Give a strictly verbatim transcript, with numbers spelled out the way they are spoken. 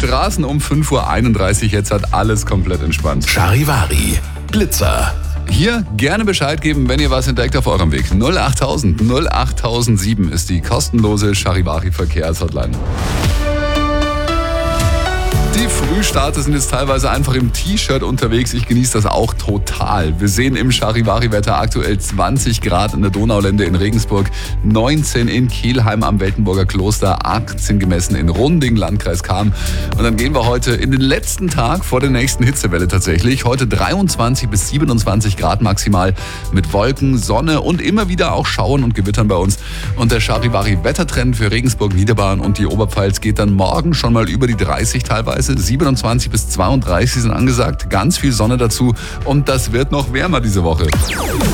Straßen um fünf Uhr einunddreißig. Jetzt hat alles komplett entspannt. Charivari, Blitzer. Hier gerne Bescheid geben, wenn ihr was entdeckt auf eurem Weg. null achttausend null achttausendsieben ist die kostenlose Charivari-Verkehrshotline. Die Frühstarter sind jetzt teilweise einfach im T-Shirt unterwegs. Ich genieße das auch total. Wir sehen im Charivari-Wetter aktuell zwanzig Grad in der Donaulände in Regensburg, neunzehn in Kelheim am Weltenburger Kloster, achtzehn gemessen in Runding, Landkreis Cham. Und dann gehen wir heute in den letzten Tag vor der nächsten Hitzewelle tatsächlich. Heute dreiundzwanzig bis siebenundzwanzig Grad maximal mit Wolken, Sonne und immer wieder auch Schauern und Gewittern bei uns. Und der Charivari-Wettertrend für Regensburg, Niederbayern und die Oberpfalz geht dann morgen schon mal über die dreißig teilweise. siebenundzwanzig bis zweiunddreißig sind angesagt, ganz viel Sonne dazu und das wird noch wärmer diese Woche.